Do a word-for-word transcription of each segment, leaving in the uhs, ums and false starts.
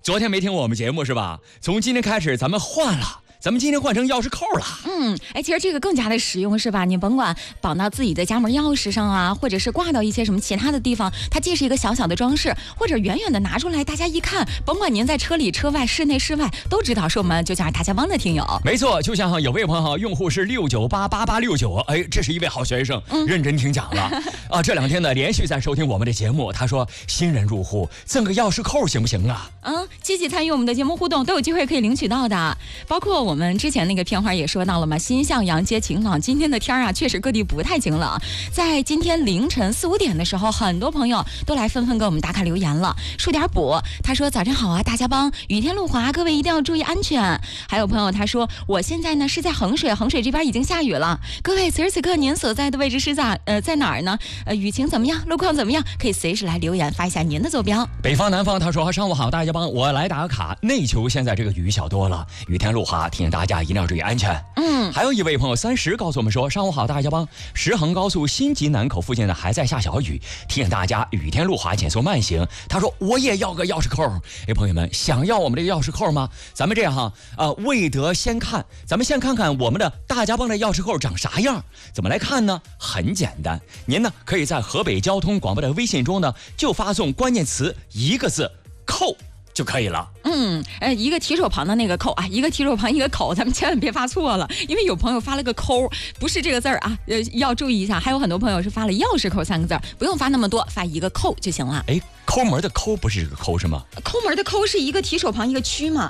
昨天没听我们节目是吧？从今天开始咱们换了。咱们今天换成钥匙扣了。 嗯，哎，其实这个更加的实用是吧？你甭管绑到自己的家门钥匙上啊，或者是挂到一些什么其他的地方，它既是一个小小的装饰，或者远远的拿出来，大家一看，甭管您在车里车外室内室外都知道是我们就叫大家帮的听友。 没错，就像有位朋友用户是六九八八八六九，哎，这是一位好学生，嗯、认真听讲了啊。这两天呢连续在收听我们的节目，他说新人入户赠个钥匙扣行不行啊？ 嗯，积极参与我们的节目互动都有机会可以领取到的，包括我们之前那个片花也说到了嘛，新向阳街晴朗，今天的天啊确实各地不太晴朗，在今天凌晨四五点的时候，很多朋友都来纷纷给我们打卡留言了，数点补。他说早上好啊，大家帮，雨天路滑，各位一定要注意安全。还有朋友他说我现在呢是在衡水，衡水这边已经下雨了，各位此时此刻您所在的位置是在呃在哪儿呢？呃雨情怎么样，路况怎么样，可以随时来留言发一下您的坐标。 北方南方他说上午好，大家帮，我来打个卡，内丘现在这个雨小多了，雨天路滑，提醒大家一定要注意安全。 嗯， 还有一位朋友三十告诉我们说上午好，大家帮，石衡高速新集南口附近呢还在下小雨，提醒大家雨天路滑减速慢行。他说我也要个钥匙扣。哎，朋友们想要我们这个钥匙扣吗？咱们这样哈，呃，未得先看，咱们先看看我们的大家帮的钥匙扣长啥样。怎么来看呢？很简单，您呢可以在河北交通广播的微信中呢就发送关键词一个字扣就可以了。 嗯，呃，一个提手旁的那个扣啊，一个提手旁一个口，咱们千万别发错了，因为有朋友发了个扣，不是这个字儿啊，呃，要注意一下。还有很多朋友是发了钥匙扣三个字，不用发那么多，发一个扣就行了。 哎，抠门的抠不是这个抠是吗？ 抠门的抠是一个提手旁一个区嘛。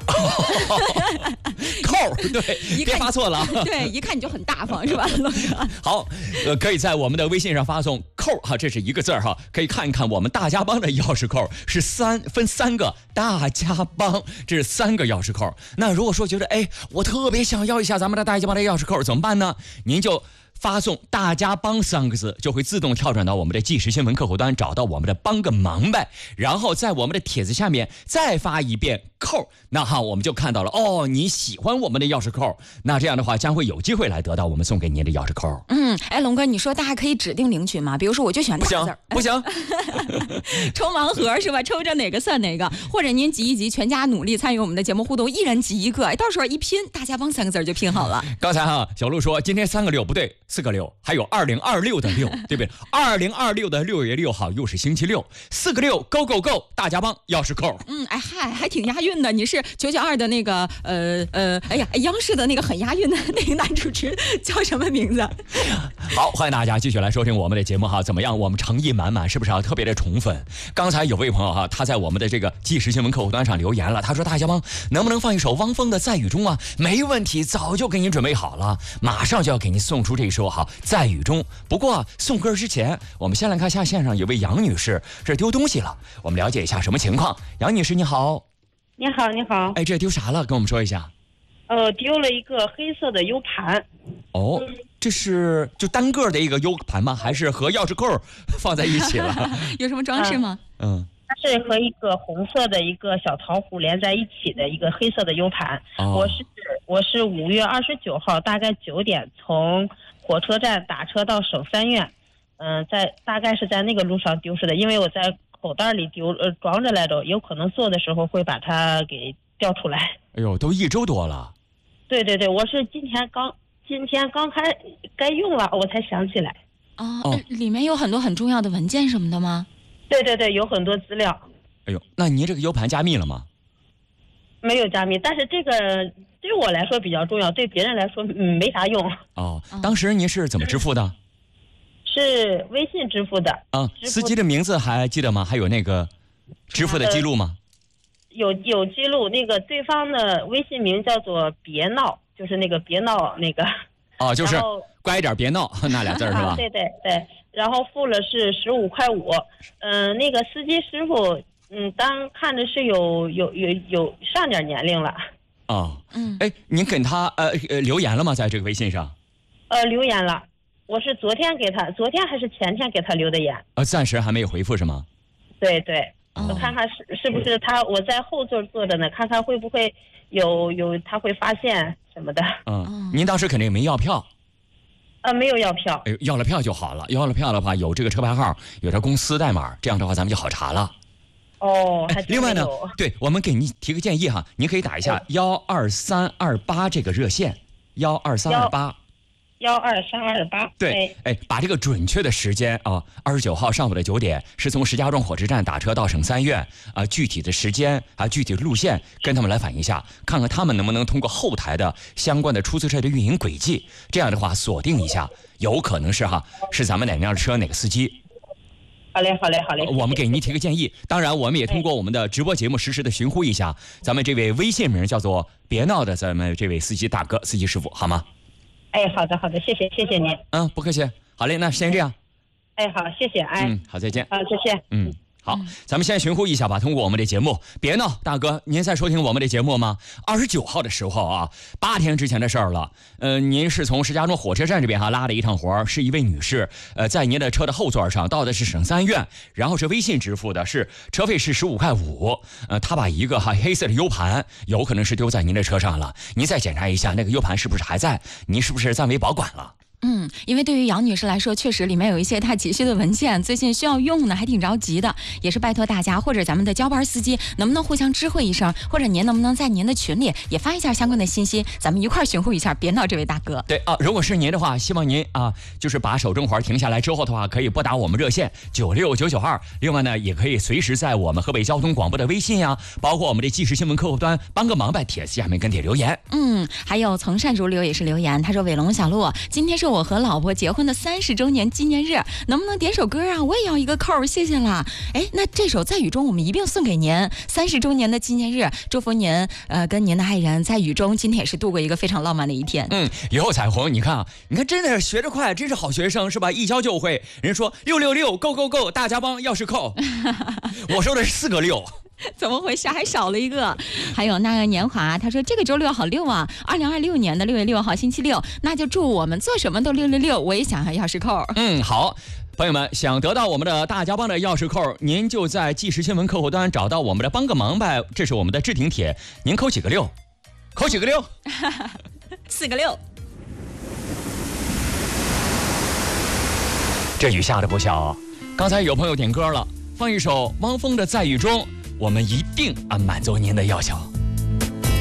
扣对，别发错了。 对，一看你就很大方是吧？ 好，呃，可以在我们的微信上发送扣哈，这是一个字哈，可以看一看我们大家帮的钥匙扣是三分三个，大家帮这是三个钥匙扣。那如果说觉得哎，我特别想要一下咱们的大家帮的钥匙扣怎么办呢？您就发送大家帮三个字，就会自动跳转到我们的即时新闻客户端，找到我们的帮个忙呗，然后在我们的帖子下面再发一遍扣，那哈我们就看到了哦，你喜欢我们的钥匙扣，那这样的话将会有机会来得到我们送给您的钥匙扣。 嗯，哎，龙哥，你说大家可以指定领取吗？比如说我就选大字儿， 不行， 抽盲盒是吧？抽着哪个算哪个，或者您集一集，全家努力参与我们的节目互动，一人集一个，哎，到时候一拼，大家帮三个字就拼好了。 刚才哈小鹿说今天三个六不对。四个六，还有二零二六的六，对不对？二零二六的六月六号又是星期六，四个六 ，Go Go Go， 大家帮钥匙扣。 嗯，哎嗨，还挺押韵的。你是九九二的那个呃呃，哎呀，央视的那个很押韵的那个男主持叫什么名字？ 好，欢迎大家继续来收听我们的节目哈。怎么样？我们诚意满满，是不是啊？特别的宠粉。刚才有位朋友哈，他在我们的这个即时新闻客户端上留言了，他说大家帮能不能放一首汪峰的《在雨中》啊？没问题，早就给您准备好了，马上就要给您送出这首。好，在雨中。不过送歌之前，我们先来看下线上有位杨女士，这丢东西了，我们了解一下什么情况。杨女士你好。 你好，你好。 哎，这丢啥了？跟我们说一下。 呃，丢了一个黑色的 U 盘。 哦，这是就单个的一个 U 盘吗？还是和钥匙扣放在一起了？ 有什么装饰吗？ 嗯。 它是和一个红色的一个小桃核连在一起的一个黑色的 U 盘。 哦、 我是我是五月二十九号大概九点从火车站打车到省三院，嗯、呃，在大概是在那个路上丢失的，因为我在口袋里丢呃装着来着，有可能做的时候会把它给掉出来。 哎呦，都一周多了。 对对对，我是今天刚今天刚开该用了，我才想起来。 哦，哦里面有很多很重要的文件什么的吗？ 对对对，有很多资料。 哎呦，那您这个 U 盘加密了吗？ 没有加密，但是这个对我来说比较重要，对别人来说嗯没啥用。 哦，当时您是怎么支付的？ 是微信支付的。 啊，司机的名字还记得吗？还有那个支付的记录吗？ 有有记录，那个对方的微信名叫做别闹，就是那个别闹那个。 哦，就是乖一点别闹那俩字是吧？ 啊、对对对，然后付了是十五块五，嗯、呃，那个司机师傅，嗯，当看着是有有有有上点年龄了。 哦， 嗯， 哎，您给他呃呃留言了吗？在这个微信上？ 呃，留言了，我是昨天给他，昨天还是前天给他留的言。 呃，暂时还没有回复是吗？ 对对， 哦、 我看看是是不是他，我在后座坐着呢，看看会不会有有他会发现什么的。 嗯，您当时肯定没要票。 呃，没有要票。 哎，要了票就好了。要了票的话，有这个车牌号，有这公司代码，这样的话咱们就好查了。 哦，还真另外呢没有， 对我们给您提个建议哈，您可以打一下幺二三二八这个热线，幺二三二八。 幺二三二八。 对，哎，把这个准确的时间啊，二十九号上午的九点，是从石家庄火车站打车到省三院啊，具体的时间啊，具体的路线，跟他们来反映一下，看看他们能不能通过后台的相关的出租车的运营轨迹，这样的话锁定一下，有可能是哈，是咱们哪辆车哪个司机。 好嘞，好嘞，好嘞。 我们给您提个建议，当然我们也通过我们的直播节目实时的寻呼一下，咱们这位微信名叫做“别闹”的咱们这位司机大哥、司机师傅，好吗？ 哎，好的，好的，谢谢，谢谢您。 嗯，不客气。好嘞，那先这样。 哎，好，谢谢，哎。 嗯，好，再见。 好，再见。 嗯。好，咱们先寻呼一下吧。通过我们的节目，别闹，大哥，您在收听我们的节目吗？二十九号的时候啊，八天之前的事儿了。呃，您是从石家庄火车站这边哈拉了一趟活，是一位女士，呃，在您的车的后座上到的是省三院，然后是微信支付的，是车费是十五块五。呃，她把一个哈黑色的 U 盘，有可能是丢在您的车上了。您再检查一下那个 U 盘是不是还在，您是不是暂为保管了？ 嗯，因为对于杨女士来说，确实里面有一些她急需的文件，最近需要用呢，还挺着急的。也是拜托大家或者咱们的交班司机，能不能互相知会一声，或者您能不能在您的群里也发一下相关的信息，咱们一块儿寻呼一下，别闹这位大哥。 对啊，如果是您的话，希望您啊，就是把手中活停下来之后的话，可以拨打我们热线九六九九二。另外呢，也可以随时在我们河北交通广播的微信呀，包括我们的即时新闻客户端，帮个忙呗，帖子下面跟帖留言。 嗯，还有从善如流也是留言，他说伟龙小鹿，今天是我和老婆结婚的三十周年纪念日，能不能点首歌啊？我也要一个扣，谢谢啦。哎，那这首在雨中我们一并送给您，三十周年的纪念日，祝福您呃跟您的爱人在雨中今天也是度过一个非常浪漫的一天。 嗯，以后彩虹，你看啊，你看真的是学得快，真是好学生是吧？一教就会。人说六六六 go go go， 大家帮钥匙扣，我说的是四个六。 怎么回事？还少了一个。还有那个年华，他说这个周六好六啊，二零二六年的六月六号星期六，那就祝我们做什么都六六六。我也想要钥匙扣。 嗯，好，朋友们想得到我们的大家帮的钥匙扣，您就在即时新闻客户端找到我们的帮个忙呗，这是我们的置顶帖，您扣几个六？扣几个六？ 四个六。 这雨下的不小，刚才有朋友点歌了，放一首汪峰的《在雨中》。我们一定啊满足您的要求。